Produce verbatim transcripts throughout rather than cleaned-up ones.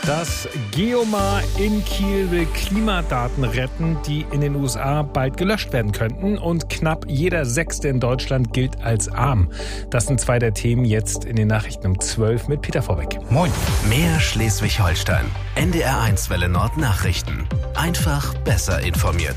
Das Geomar in Kiel will Klimadaten retten, die in den U S A bald gelöscht werden könnten. Und knapp jeder Sechste in Deutschland gilt als arm. Das sind zwei der Themen jetzt in den Nachrichten um zwölf mit Peter Vorbeck. Moin. Mehr Schleswig-Holstein. N D R eins Welle Nord Nachrichten. Einfach besser informiert.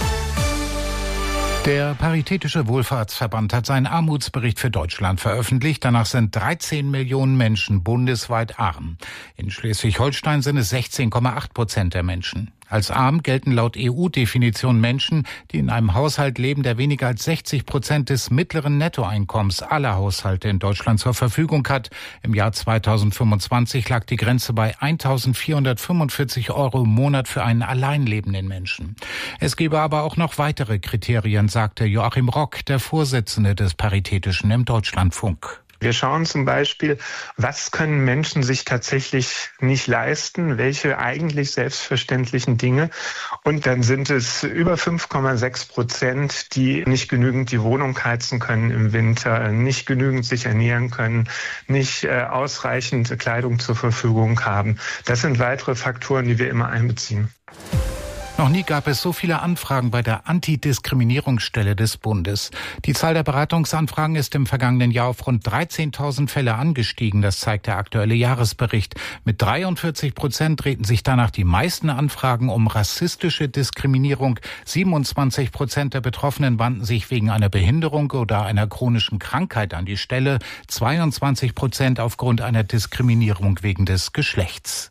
Der Paritätische Wohlfahrtsverband hat seinen Armutsbericht für Deutschland veröffentlicht. Danach sind dreizehn Millionen Menschen bundesweit arm. In Schleswig-Holstein sind es sechzehn Komma acht Prozent der Menschen. Als arm gelten laut E U-Definition Menschen, die in einem Haushalt leben, der weniger als sechzig Prozent des mittleren Nettoeinkommens aller Haushalte in Deutschland zur Verfügung hat. Im Jahr zweitausendfünfundzwanzig lag die Grenze bei eintausendvierhundertfünfundvierzig Euro im Monat für einen allein lebenden Menschen. Es gebe aber auch noch weitere Kriterien, sagte Joachim Rock, der Vorsitzende des Paritätischen im Deutschlandfunk. Wir schauen zum Beispiel, was können Menschen sich tatsächlich nicht leisten, welche eigentlich selbstverständlichen Dinge. Und dann sind es über fünf Komma sechs Prozent, die nicht genügend die Wohnung heizen können im Winter, nicht genügend sich ernähren können, nicht äh, ausreichend Kleidung zur Verfügung haben. Das sind weitere Faktoren, die wir immer einbeziehen. Noch nie gab es so viele Anfragen bei der Antidiskriminierungsstelle des Bundes. Die Zahl der Beratungsanfragen ist im vergangenen Jahr auf rund dreizehntausend Fälle angestiegen. Das zeigt der aktuelle Jahresbericht. Mit dreiundvierzig Prozent drehten sich danach die meisten Anfragen um rassistische Diskriminierung. siebenundzwanzig Prozent der Betroffenen wandten sich wegen einer Behinderung oder einer chronischen Krankheit an die Stelle. zweiundzwanzig Prozent aufgrund einer Diskriminierung wegen des Geschlechts.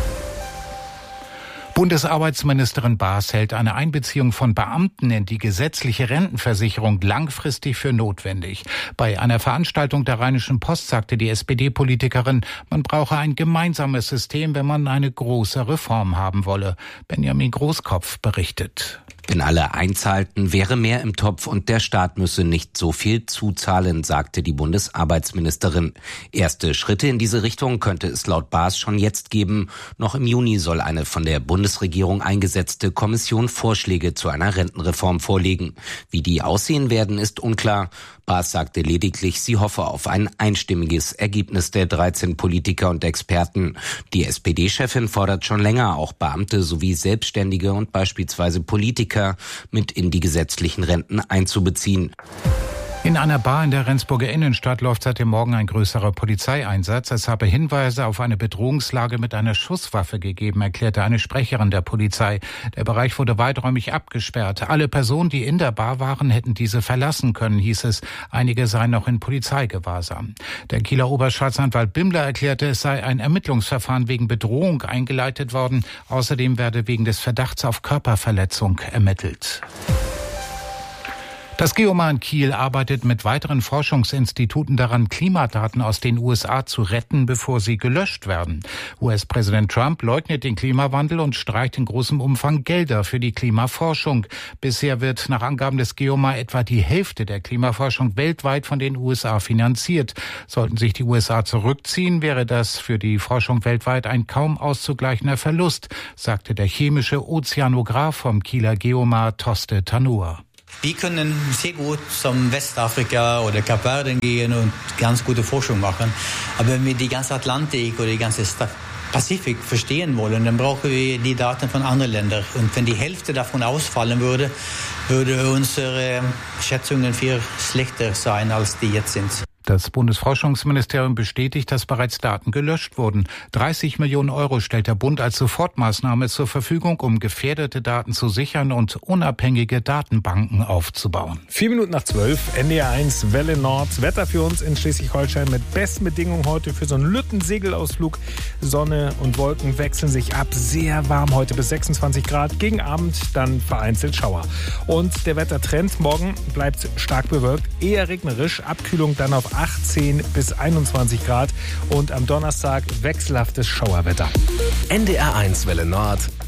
Bundesarbeitsministerin Baas hält eine Einbeziehung von Beamten in die gesetzliche Rentenversicherung langfristig für notwendig. Bei einer Veranstaltung der Rheinischen Post sagte die S P D-Politikerin, man brauche ein gemeinsames System, wenn man eine große Reform haben wolle. Benjamin Großkopf berichtet. Wenn alle einzahlten, wäre mehr im Topf und der Staat müsse nicht so viel zuzahlen, sagte die Bundesarbeitsministerin. Erste Schritte in diese Richtung könnte es laut Baas schon jetzt geben. Noch im Juni soll eine von der Bundesregierung eingesetzte Kommission Vorschläge zu einer Rentenreform vorlegen. Wie die aussehen werden, ist unklar. Baas sagte lediglich, sie hoffe auf ein einstimmiges Ergebnis der dreizehn Politiker und Experten. Die S P D-Chefin fordert schon länger, auch Beamte sowie Selbstständige und beispielsweise Politiker mit in die gesetzlichen Renten einzubeziehen. In einer Bar in der Rendsburger Innenstadt läuft seit dem Morgen ein größerer Polizeieinsatz. Es habe Hinweise auf eine Bedrohungslage mit einer Schusswaffe gegeben, erklärte eine Sprecherin der Polizei. Der Bereich wurde weiträumig abgesperrt. Alle Personen, die in der Bar waren, hätten diese verlassen können, hieß es. Einige seien noch in Polizeigewahrsam. Der Kieler Oberstaatsanwalt Bimmler erklärte, es sei ein Ermittlungsverfahren wegen Bedrohung eingeleitet worden. Außerdem werde wegen des Verdachts auf Körperverletzung ermittelt. Das Geomar in Kiel arbeitet mit weiteren Forschungsinstituten daran, Klimadaten aus den U S A zu retten, bevor sie gelöscht werden. U S-Präsident Trump leugnet den Klimawandel und streicht in großem Umfang Gelder für die Klimaforschung. Bisher wird nach Angaben des Geomar etwa die Hälfte der Klimaforschung weltweit von den U S A finanziert. Sollten sich die U S A zurückziehen, wäre das für die Forschung weltweit ein kaum auszugleichender Verlust, sagte der chemische Ozeanograph vom Kieler Geomar Toste Tanur. Wir können sehr gut zum Westafrika oder Kapverden gehen und ganz gute Forschung machen. Aber wenn wir die ganze Atlantik oder die ganze Pazifik verstehen wollen, dann brauchen wir die Daten von anderen Ländern. Und wenn die Hälfte davon ausfallen würde, würde unsere Schätzungen viel schlechter sein, als die jetzt sind. Das Bundesforschungsministerium bestätigt, dass bereits Daten gelöscht wurden. dreißig Millionen Euro stellt der Bund als Sofortmaßnahme zur Verfügung, um gefährdete Daten zu sichern und unabhängige Datenbanken aufzubauen. Vier Minuten nach zwölf, N D R eins Welle Nord. Wetter für uns in Schleswig-Holstein mit besten Bedingungen heute für so einen Lüttensegelausflug. Sonne und Wolken wechseln sich ab. Sehr warm heute bis sechsundzwanzig Grad. Gegen Abend dann vereinzelt Schauer. Und der Wettertrend morgen bleibt stark bewölkt, eher regnerisch. Abkühlung dann auf achtzehn bis einundzwanzig Grad und am Donnerstag wechselhaftes Schauerwetter. N D R eins Welle Nord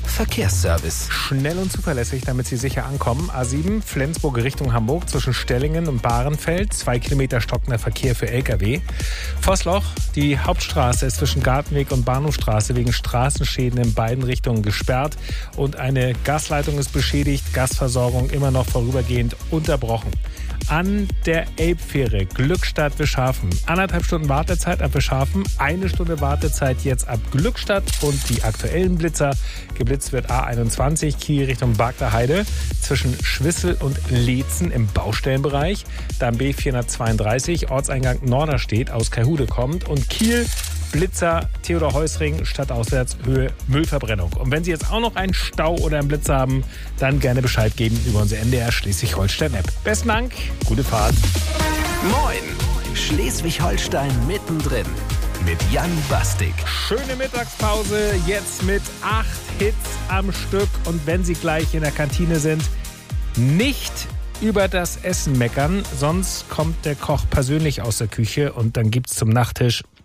Verkehrsservice. Schnell und zuverlässig, damit Sie sicher ankommen. A sieben, Flensburg Richtung Hamburg zwischen Stellingen und Bahrenfeld. Zwei Kilometer stockender Verkehr für L K W. Vossloch, die Hauptstraße ist zwischen Gartenweg und Bahnhofstraße wegen Straßenschäden in beiden Richtungen gesperrt. Und eine Gasleitung ist beschädigt. Gasversorgung immer noch vorübergehend unterbrochen. An der Elbfähre Glückstadt-Wischhafen. Anderthalb Stunden Wartezeit ab Wischhafen, eine Stunde Wartezeit jetzt ab Glückstadt und die aktuellen Blitzer. Geblitzt wird A einundzwanzig, Kiel Richtung Bagder Heide, zwischen Schwissel und Leetzen im Baustellenbereich. Dann B vierhundertzweiunddreißig, Ortseingang Norderstedt aus Kaihude kommt und Kiel Blitzer Theodor Heusring, stadtauswärts Höhe Müllverbrennung. Und wenn Sie jetzt auch noch einen Stau oder einen Blitzer haben, dann gerne Bescheid geben über unsere N D R Schleswig-Holstein-App. Besten Dank, gute Fahrt. Moin, Schleswig-Holstein mittendrin mit Jan Bastik. Schöne Mittagspause, jetzt mit acht Hits am Stück. Und wenn Sie gleich in der Kantine sind, nicht über das Essen meckern, sonst kommt der Koch persönlich aus der Küche und dann gibt's zum Nachtisch